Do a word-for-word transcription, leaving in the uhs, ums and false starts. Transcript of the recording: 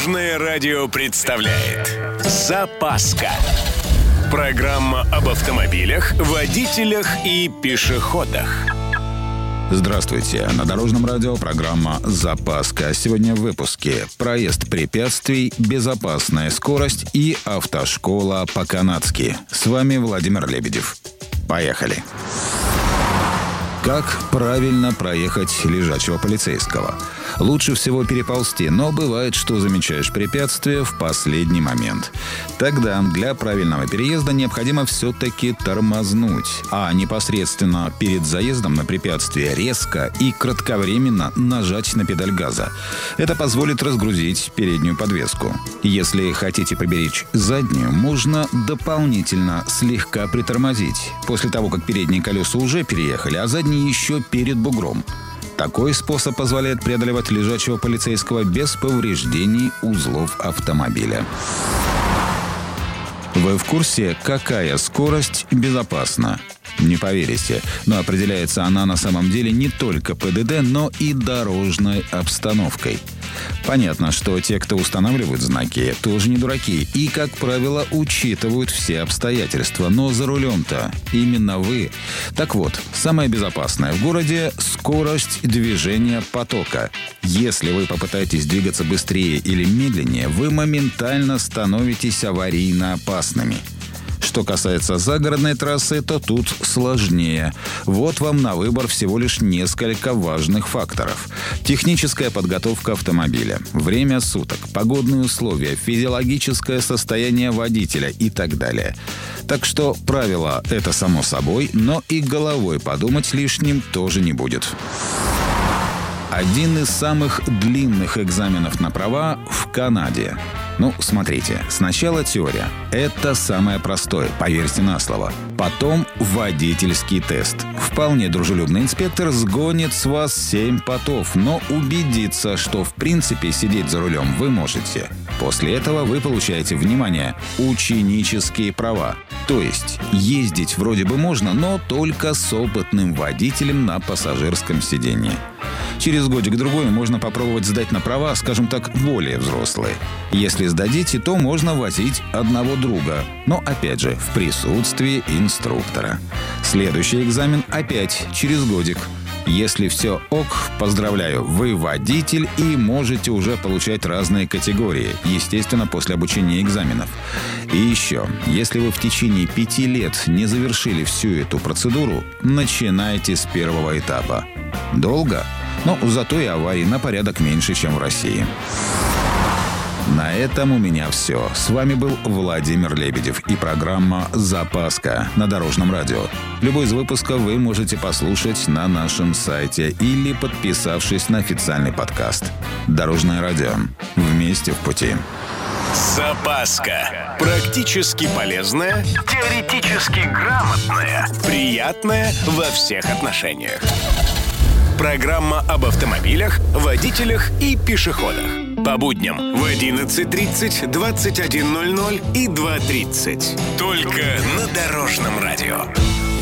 Дорожное радио представляет «Запаска». Программа об автомобилях, водителях и пешеходах. Здравствуйте. На Дорожном радио программа «Запаска». Сегодня в выпуске: проезд препятствий, безопасная скорость и автошкола по-канадски. С вами Владимир Лебедев. Поехали. Как правильно проехать лежачего полицейского? Лучше всего переползти, но бывает, что замечаешь препятствие в последний момент. Тогда для правильного переезда необходимо все-таки тормознуть, а непосредственно перед заездом на препятствие резко и кратковременно нажать на педаль газа. Это позволит разгрузить переднюю подвеску. Если хотите поберечь заднюю, можно дополнительно слегка притормозить, после того, как передние колеса уже переехали, а задние еще перед бугром. Такой способ позволяет преодолевать лежачего полицейского без повреждений узлов автомобиля. Вы в курсе, какая скорость безопасна? Не поверите, но определяется она на самом деле не только ПДД, но и дорожной обстановкой. Понятно, что те, кто устанавливают знаки, тоже не дураки и, как правило, учитывают все обстоятельства. Но за рулем-то именно вы. Так вот, самое безопасное в городе – скорость движения потока. Если вы попытаетесь двигаться быстрее или медленнее, вы моментально становитесь аварийно опасными. Что касается загородной трассы, то тут сложнее. Вот вам на выбор всего лишь несколько важных факторов. Техническая подготовка автомобиля, время суток, погодные условия, физиологическое состояние водителя и так далее. Так что правило – это само собой, но и головой подумать лишним тоже не будет. Один из самых длинных экзаменов на права в Канаде. Ну, смотрите, сначала теория. Это самое простое, поверьте на слово. Потом водительский тест. Вполне дружелюбный инспектор сгонит с вас семь потов, но убедиться, что в принципе сидеть за рулем вы можете. После этого вы получаете, внимание, ученические права. То есть ездить вроде бы можно, но только с опытным водителем на пассажирском сидении. Через годик-другой можно попробовать сдать на права, скажем так, более взрослые. Если сдадите, то можно возить одного друга, но опять же в присутствии инструктора. Следующий экзамен опять через годик. Если все ок, поздравляю, вы водитель и можете уже получать разные категории, естественно, после обучения экзаменов. И еще, если вы в течение пяти лет не завершили всю эту процедуру, начинайте с первого этапа. Долго? Но зато и аварий на порядок меньше, чем в России. На этом у меня все. С вами был Владимир Лебедев и программа «Запаска» на Дорожном радио. Любой из выпусков вы можете послушать на нашем сайте или подписавшись на официальный подкаст. Дорожное радио. Вместе в пути. «Запаска». Практически полезная, теоретически грамотная, приятная во всех отношениях. Программа об автомобилях, водителях и пешеходах. По будням в одиннадцать тридцать, двадцать один ноль ноль и два тридцать. Только на Дорожном радио.